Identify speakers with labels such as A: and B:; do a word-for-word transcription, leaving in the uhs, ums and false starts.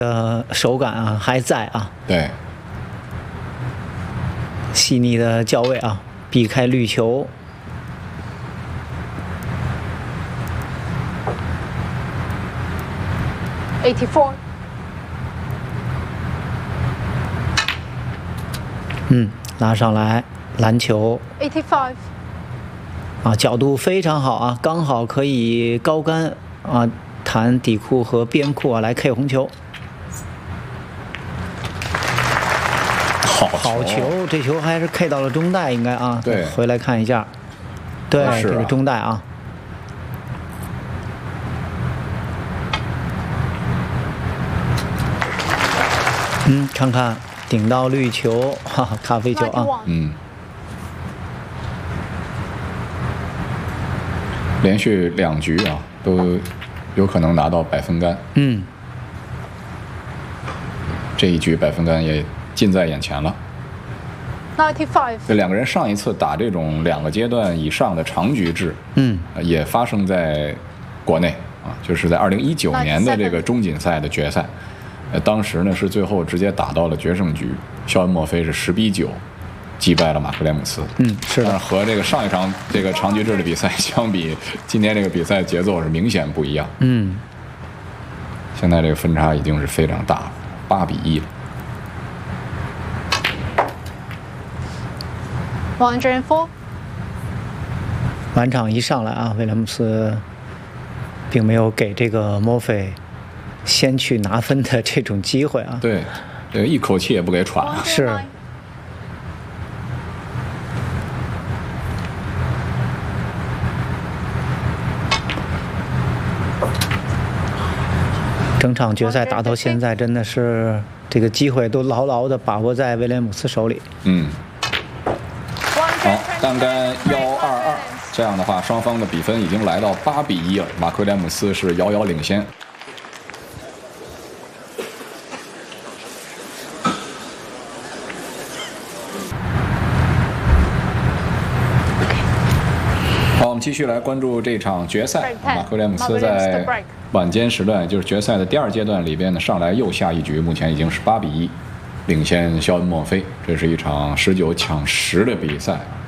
A: 呃，手感啊还在啊，
B: 对，
A: 细腻的脚位啊，避开绿球。
C: eighty-four。
A: 嗯，拉上来，篮球。
C: eighty-five。
A: 啊，角度非常好啊，刚好可以高杆啊，弹底裤和边裤啊来 K 红球。
B: 好
A: 好球，这球还是 K 到了中带，应该啊。
B: 对，
A: 回来看一下。对，
B: 啊、
A: 这个中带啊。嗯，看看顶到绿球，哈哈，咖啡球啊。
B: 嗯。连续两局啊，都有可能拿到百分杆。
A: 嗯。
B: 这一局百分杆也近在眼前了。
C: ninety-five。
B: 这两个人上一次打这种两个阶段以上的长局制，
A: 嗯，
B: 也发生在国内啊，就是在二零一九年的这个中锦赛的决赛。呃，当时呢是最后直接打到了决胜局，肖恩·墨菲是十比九击败了马克·廉姆斯。
A: 嗯，是的。
B: 但是和这个上一场这个长局制的比赛相比，今天这个比赛节奏是明显不一样。
A: 嗯。
B: 现在这个分差已经是非常大了，八比一了。
C: one hundred four。
A: 满场一上来啊，威廉姆斯并没有给这个墨菲先去拿分的这种机会啊。
B: 对，这个一口气也不给喘。
A: 是。整场决赛打到现在，真的是这个机会都牢牢的把握在威廉姆斯手里。
B: 嗯。好，单杆幺二二，这样的话，双方的比分已经来到八比一了。马克·廉姆斯是遥遥领先。好，我们继续来关注这场决赛。马克·廉姆斯在晚间时段，就是决赛的第二阶段里边呢，上来又下一局，目前已经是八比一，领先肖恩·墨菲。这是一场十九抢十的比赛。